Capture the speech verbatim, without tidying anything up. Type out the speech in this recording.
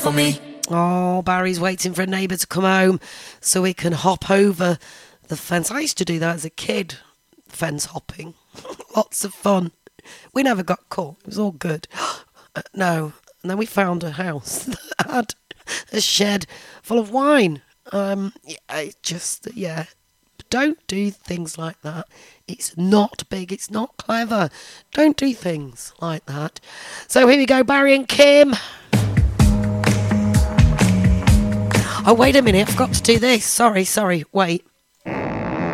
For me. Oh, Barry's waiting for a neighbour to come home so he can hop over the fence. I used to do that as a kid, fence hopping. Lots of fun. We never got caught. It was all good. Uh, no. And then we found a house that had a shed full of wine. Um, yeah, it just, yeah. Don't do things like that. It's not big. It's not clever. Don't do things like that. So here we go, Barry and Kim. Oh, wait a minute. I forgot to do this. Sorry, sorry. Wait.